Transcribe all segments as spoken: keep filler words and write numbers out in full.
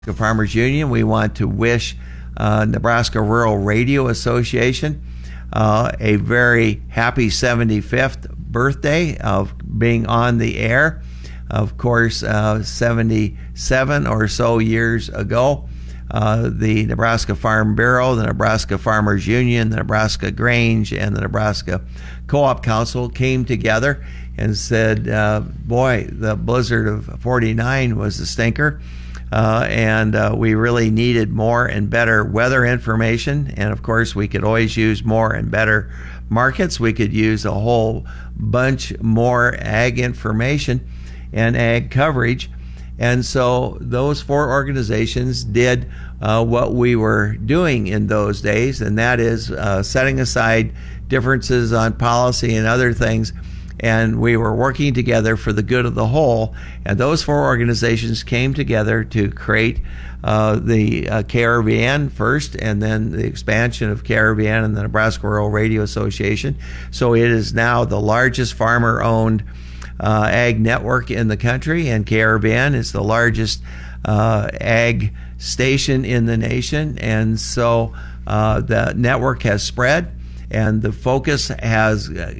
Farmers Union. We want to wish uh, Nebraska Rural Radio Association uh, a very happy seventy-fifth birthday of being on the air. Of course, uh, seventy-seven or so years ago, uh, the Nebraska Farm Bureau, the Nebraska Farmers Union, the Nebraska Grange, and the Nebraska Co-op Council came together and said, uh, boy, the blizzard of forty-nine was a stinker. Uh, and uh, we really needed more and better weather information. And of course, we could always use more and better markets. We could use a whole bunch more ag information and ag coverage. And so those four organizations did uh, what we were doing in those days, and that is uh, setting aside differences on policy and other things. And we were working together for the good of the whole. And those four organizations came together to create uh, the uh, K R V N first, and then the expansion of K R V N and the Nebraska Rural Radio Association. So it is now the largest farmer-owned uh, ag network in the country, and K R V N is the largest uh, ag station in the nation. And so uh, the network has spread, and the focus has uh,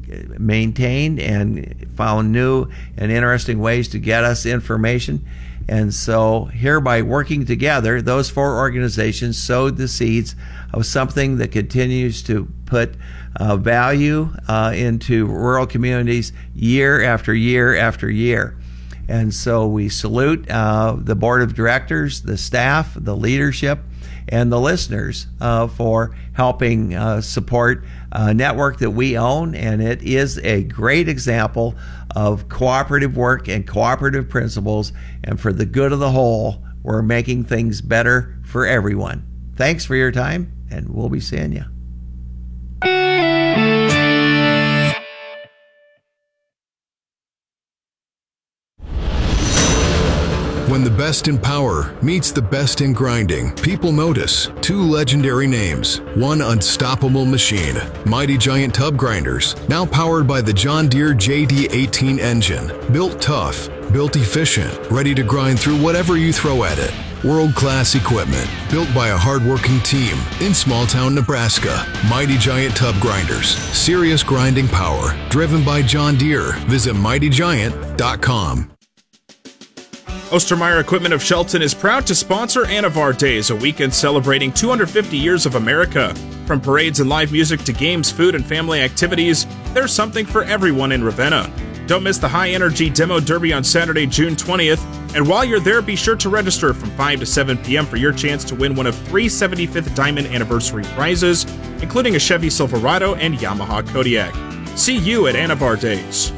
maintained and found new and interesting ways to get us information. And so here, by working together, those four organizations sowed the seeds of something that continues to put uh, value uh, into rural communities year after year after year. And so we salute uh, the board of directors, the staff, the leadership, and the listeners uh, for helping uh, support a network that we own. And it is a great example of cooperative work and cooperative principles. And for the good of the whole, we're making things better for everyone. Thanks for your time, and we'll be seeing you. When the best in power meets the best in grinding, people notice two legendary names, one unstoppable machine, Mighty Giant Tub Grinders, now powered by the John Deere J D eighteen engine, built tough, built efficient, ready to grind through whatever you throw at it. World-class equipment, built by a hard-working team in small-town Nebraska. Mighty Giant Tub Grinders, serious grinding power, driven by John Deere. Visit mighty giant dot com. Ostermeyer Equipment of Shelton is proud to sponsor Anavar Days, a weekend celebrating two hundred fifty years of America. From parades and live music to games, food, and family activities, there's something for everyone in Ravenna. Don't miss the high-energy Demo Derby on Saturday, June twentieth. And while you're there, be sure to register from five to seven p.m. for your chance to win one of three seventy-fifth Diamond Anniversary prizes, including a Chevy Silverado and Yamaha Kodiak. See you at Anavar Days.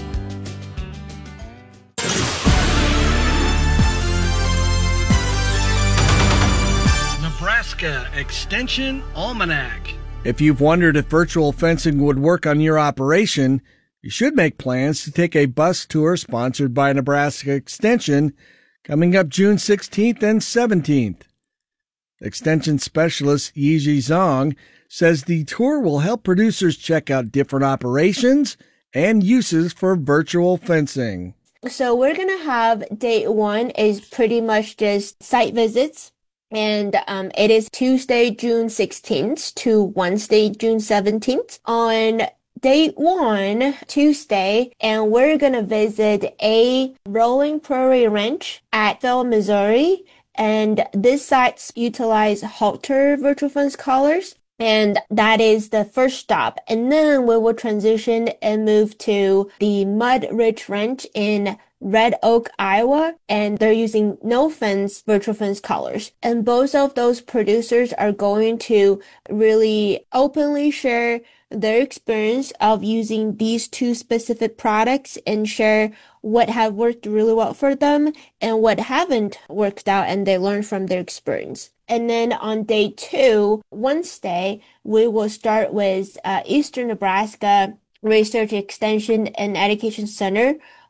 Nebraska Extension Almanac. If you've wondered if virtual fencing would work on your operation, you should make plans to take a bus tour sponsored by Nebraska Extension coming up June sixteenth and seventeenth. Extension specialist Yiji Zhang says the tour will help producers check out different operations and uses for virtual fencing. So we're going to have day one is pretty much just site visits. And um, it is Tuesday, June sixteenth to Wednesday, June seventeenth. On day one, Tuesday, and we're going to visit a rolling prairie ranch at Phil, Missouri. And this site utilize Halter virtual fence collars. And that is the first stop. And then we will transition and move to the Mud Ridge Ranch in Red Oak, Iowa, and they're using no fence virtual fence collars. And both of those producers are going to really openly share their experience of using these two specific products and share what have worked really well for them and what haven't worked out, and they learn from their experience. And then on day two, Wednesday, we will start with uh, Eastern Nebraska Research Extension and Education Center,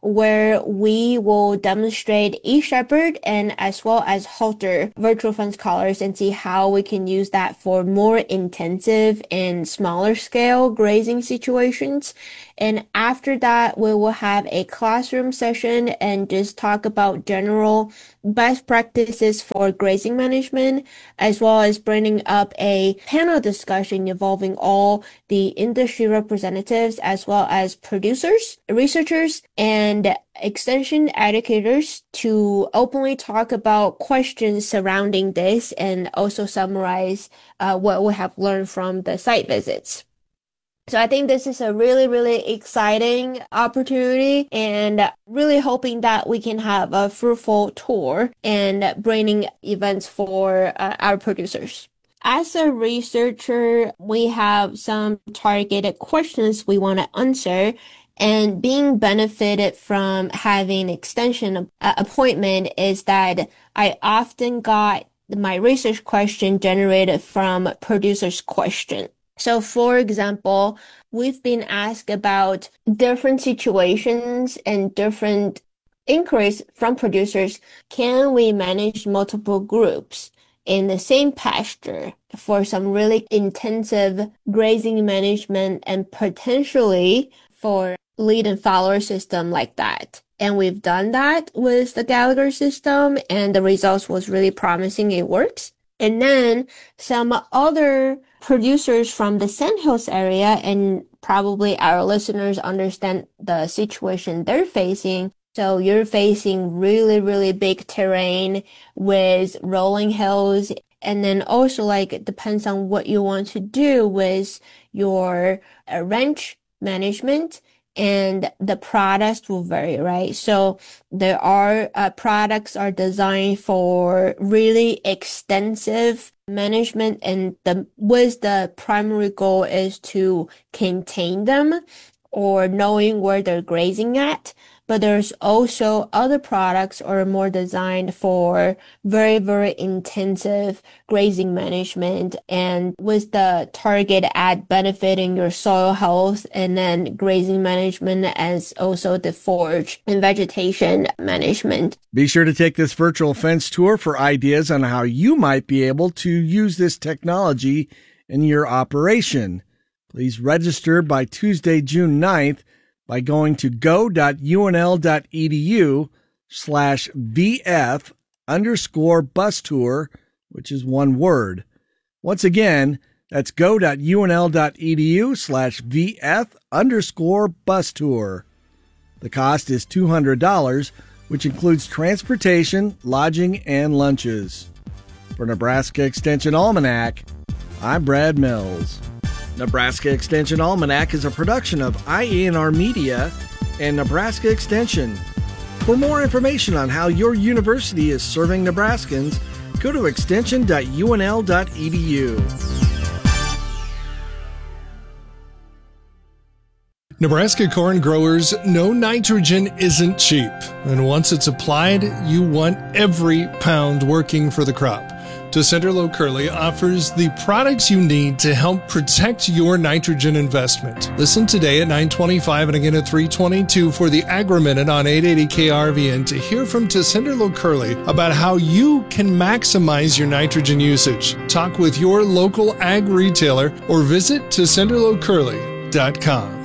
where we will demonstrate e-Shepherd and as well as Halter virtual fence collars and see how we can use that for more intensive and smaller scale grazing situations. And after that, we will have a classroom session and just talk about general best practices for grazing management, as well as bringing up a panel discussion involving all the industry representatives, as well as producers, researchers, and extension educators to openly talk about questions surrounding this and also summarize uh, what we have learned from the site visits. So I think this is a really, really exciting opportunity and really hoping that we can have a fruitful tour and bringing events for uh, our producers. As a researcher, we have some targeted questions we want to answer, and being benefited from having extension uh, appointment is that I often got my research question generated from producers' question. So, for example, we've been asked about different situations and different inquiries from producers. Can we manage multiple groups in the same pasture for some really intensive grazing management and potentially for lead and follower system like that? And we've done that with the Gallagher system, and the results was really promising. It works. And then some other producers from the Sandhills area, and probably our listeners understand the situation they're facing. So you're facing really, really big terrain with rolling hills. And then also, like, it depends on what you want to do with your uh, ranch management, and the products will vary, right? So there are uh, products are designed for really extensive management, and the with the primary goal is to contain them or knowing where they're grazing at. But there's also other products are more designed for very, very intensive grazing management, and with the target at benefiting your soil health, and then grazing management as also the forage and vegetation management. Be sure to take this virtual fence tour for ideas on how you might be able to use this technology in your operation. Please register by Tuesday, June ninth, by going to go.unl.edu slash VF underscore bus tour, which is one word. Once again, that's go.unl.edu slash VF underscore bus tour. The cost is two hundred dollars, which includes transportation, lodging, and lunches. For Nebraska Extension Almanac, I'm Brad Mills. Nebraska Extension Almanac is a production of I A N R Media and Nebraska Extension. For more information on how your university is serving Nebraskans, go to extension dot U N L dot E D U. Nebraska corn growers know nitrogen isn't cheap, and once it's applied, you want every pound working for the crop. Tessenderlo Curley offers the products you need to help protect your nitrogen investment. Listen today at nine twenty-five and again at three twenty-two for the Agri-Minute on eight eighty K R V N to hear from Tessenderlo Curley about how you can maximize your nitrogen usage. Talk with your local ag retailer or visit tessenderlo curley dot com.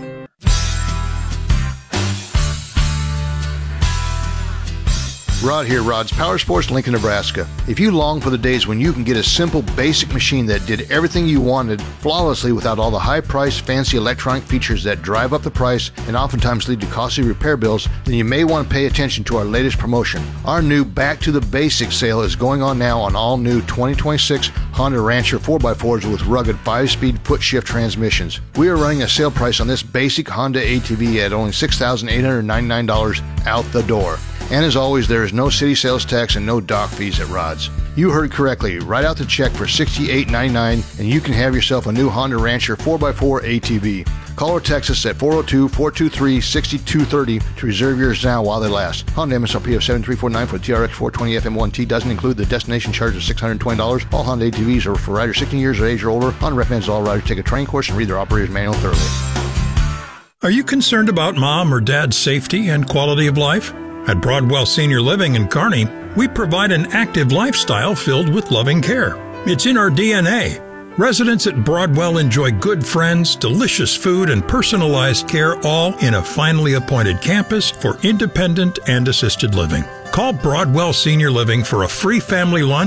Rod here, Rod's Power Sports, Lincoln, Nebraska. If you long for the days when you can get a simple, basic machine that did everything you wanted flawlessly without all the high-priced, fancy electronic features that drive up the price and oftentimes lead to costly repair bills, then you may want to pay attention to our latest promotion. Our new Back to the Basics sale is going on now on all new twenty twenty-six Honda Rancher four by fours with rugged five-speed foot-shift transmissions. We are running a sale price on this basic Honda A T V at only six thousand eight hundred ninety-nine dollars out the door. And as always, there is no city sales tax and no dock fees at Rod's. You heard correctly. Write out the check for sixty-eight ninety-nine and you can have yourself a new Honda Rancher four by four A T V. Call or text us at four oh two, four two three, six two three oh to reserve yours now while they last. Honda M S R P of seven three four nine for the T R X four twenty F M one T doesn't include the destination charge of six hundred twenty dollars. All Honda A T Vs are for riders sixteen years of age or older. Honda recommends all riders take a training course and read their operator's manual thoroughly. Are you concerned about mom or dad's safety and quality of life? At Broadwell Senior Living in Kearney, we provide an active lifestyle filled with loving care. It's in our D N A. Residents at Broadwell enjoy good friends, delicious food, and personalized care, all in a finely appointed campus for independent and assisted living. Call Broadwell Senior Living for a free family lunch